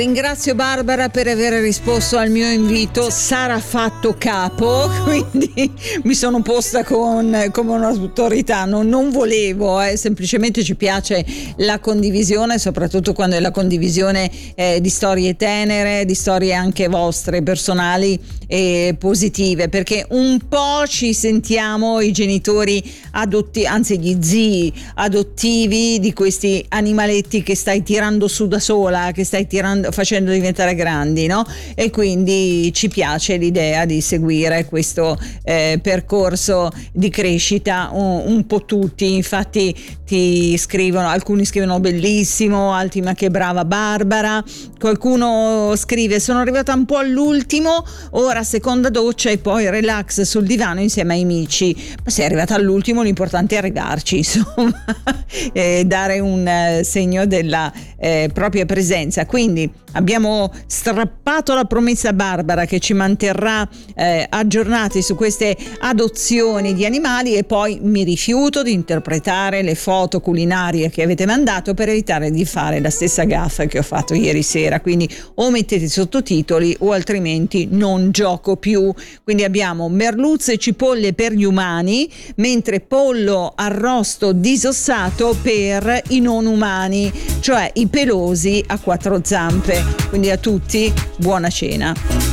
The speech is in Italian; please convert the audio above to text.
Ringrazio Barbara per aver risposto al mio invito. Sarà fatto capo, quindi mi sono posta come un'autorità. Non volevo, semplicemente ci piace la condivisione, soprattutto quando è la condivisione di storie tenere, di storie anche vostre, personali e positive, perché un po' ci sentiamo i genitori anzi gli zii adottivi di questi animaletti che stai tirando su da sola, che stai facendo diventare grandi, no? E quindi ci piace l'idea di seguire questo percorso di crescita un po' tutti. Infatti ti scrivono, alcuni scrivono bellissimo, altri ma che brava Barbara, qualcuno scrive sono arrivata un po' all'ultimo, ora seconda doccia e poi relax sul divano insieme ai amici. Ma sei arrivata all'ultimo, l'importante è arrivarci, insomma, dare un segno della propria presenza. Quindi abbiamo strappato la promessa a Barbara che ci manterrà aggiornati su queste adozioni di animali, e poi mi rifiuto di interpretare le foto culinarie che avete mandato per evitare di fare la stessa gaffa che ho fatto ieri sera. Quindi o mettete i sottotitoli o altrimenti non gioco più. Quindi abbiamo merluzze e cipolle per gli umani, mentre pollo arrosto disossato per i non umani, cioè i pelosi a quattro zampe. Quindi a tutti buona cena.